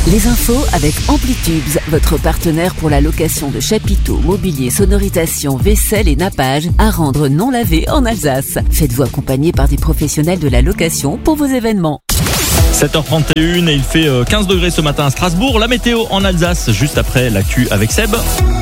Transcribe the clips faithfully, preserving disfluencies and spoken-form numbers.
Les infos avec Amplitubes, votre partenaire pour la location de chapiteaux, mobilier, sonorisation, vaisselle et nappage à rendre non lavé en Alsace. Faites-vous accompagner par des professionnels de la location pour vos événements. sept heures trente et une et il fait quinze degrés ce matin à Strasbourg. La météo en Alsace, juste après l'actu avec Seb.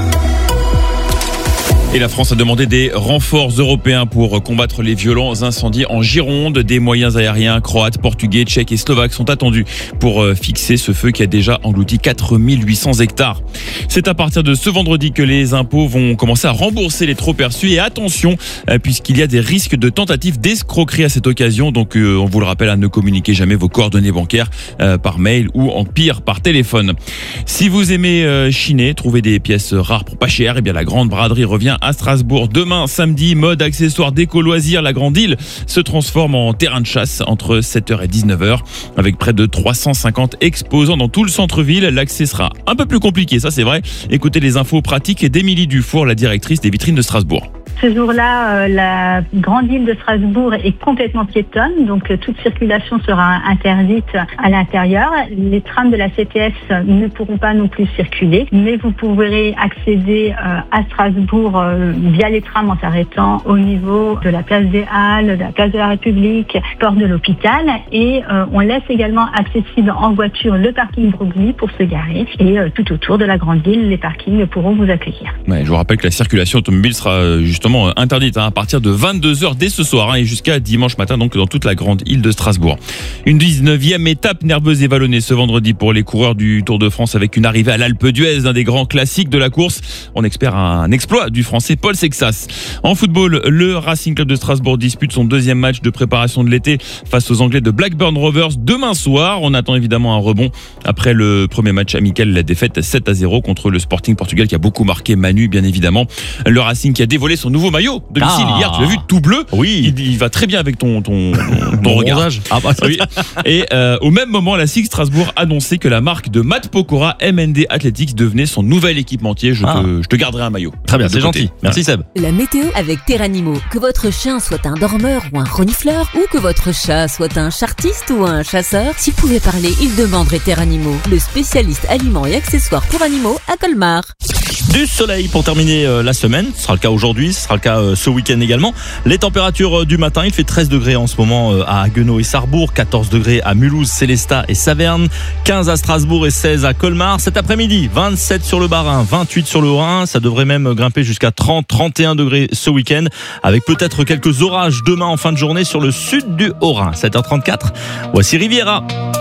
Et la France a demandé des renforts européens pour combattre les violents incendies en Gironde. Des moyens aériens croates, portugais, tchèques et slovaques sont attendus pour fixer ce feu qui a déjà englouti quatre mille huit cents hectares. C'est à partir de ce vendredi que les impôts vont commencer à rembourser les trop perçus. Et attention, puisqu'il y a des risques de tentatives d'escroquerie à cette occasion. Donc on vous le rappelle, à ne communiquer jamais vos coordonnées bancaires par mail ou en pire par téléphone. Si vous aimez chiner, trouver des pièces rares pour pas cher, et bien la Grande Braderie revient à Strasbourg. Demain, samedi, mode, accessoires, déco, loisirs, la Grande Île se transforme en terrain de chasse entre sept heures et dix-neuf heures. Avec près de trois cent cinquante exposants dans tout le centre-ville. L'accès sera un peu plus compliqué, ça c'est vrai. Écoutez les infos pratiques d'Émilie Dufour, la directrice des vitrines de Strasbourg. Ce jour-là, euh, la grande île de Strasbourg est complètement piétonne, donc euh, toute circulation sera interdite à l'intérieur. Les trams de la C T S ne pourront pas non plus circuler, mais vous pourrez accéder euh, à Strasbourg euh, via les trams en s'arrêtant au niveau de la place des Halles, de la place de la République, porte de l'hôpital, et euh, on laisse également accessible en voiture le parking Broglie pour se garer, et euh, tout autour de la grande île, les parkings pourront vous accueillir. Ouais, je vous rappelle que la circulation automobile sera justement interdite hein, à partir de vingt-deux heures dès ce soir hein, et jusqu'à dimanche matin, donc dans toute la grande île de Strasbourg. Une dix-neuvième étape nerveuse et vallonnée ce vendredi pour les coureurs du Tour de France avec une arrivée à l'Alpe d'Huez, un des grands classiques de la course. On espère un exploit du Français Paul Sexas. En football, le Racing Club de Strasbourg dispute son deuxième match de préparation de l'été face aux Anglais de Blackburn Rovers demain soir. On attend évidemment un rebond après le premier match amical, la défaite sept à zéro contre le Sporting Portugal qui a beaucoup marqué Manu, bien évidemment. Le Racing qui a dévoilé son nouveau maillot domicile ah. hier, tu l'as vu, tout bleu. Oui, il, il va très bien avec ton ton, ton regard. Ah bah, oui. Et euh, au même moment, la S I G Strasbourg annonçait que la marque de Matt Pokora M N D Athletics devenait son nouvel équipementier. Je, ah. te, je te garderai un maillot. Très bien, c'est gentil. Merci Seb. La météo avec Terranimo. Que votre chien soit un dormeur ou un renifleur, ou que votre chat soit un chartiste ou un chasseur, s'il pouvait parler, il demanderait Terranimo, le spécialiste aliments et accessoires pour animaux à Colmar. Du soleil pour terminer euh, la semaine, ce sera le cas aujourd'hui, ce sera le cas euh, ce week-end également. Les températures euh, du matin, il fait treize degrés en ce moment euh, à Haguenau et Sarrebourg, quatorze degrés à Mulhouse, Célestat et Saverne, quinze à Strasbourg et seize à Colmar. Cet après-midi, vingt-sept sur le Bas-Rhin, vingt-huit sur le Haut-Rhin, ça devrait même grimper jusqu'à trente, trente et un degrés ce week-end, avec peut-être quelques orages demain en fin de journée sur le sud du Haut-Rhin. sept heures trente-quatre, voici Riviera.